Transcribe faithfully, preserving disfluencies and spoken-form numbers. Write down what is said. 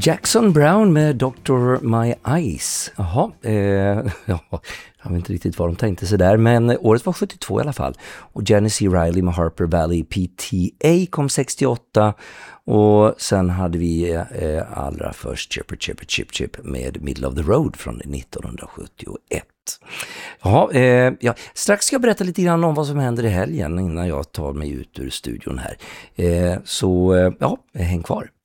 Jackson Browne med doktor My Eyes. Jaha, eh, ja, jag vet inte riktigt vad de tänkte sig där, men året var sjuttiotvå i alla fall. Och Jenny C. Riley med Harper Valley P T A kom sextioåtta. Och sen hade vi eh, allra först Chipper Chipper Chip Chip med Middle of the Road från nittonhundrasjuttioett. Jaha, eh, ja, strax ska jag berätta lite grann om vad som händer i helgen innan jag tar mig ut ur studion här. Eh, så eh, ja, häng kvar.